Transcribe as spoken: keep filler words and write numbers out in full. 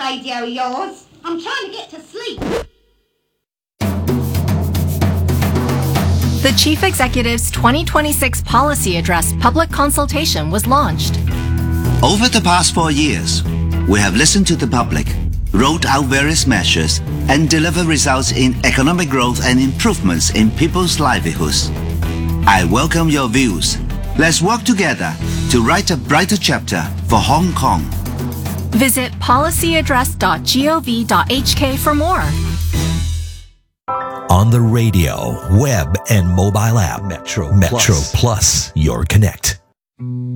radio of yours. I'm trying to get to sleep. The Chief Executive's twenty twenty-six Policy Address public consultation was launched. Over the past four years, we have listened to the public, rolled out various measures, and delivered results in economic growth and improvements in people's livelihoods. I welcome your views. Let's work together to write a brighter chapter for Hong Kong. Visit policy address dot gov dot h k for more. On the radio, web, and mobile app, Metro, Metro Plus, Plus your connect.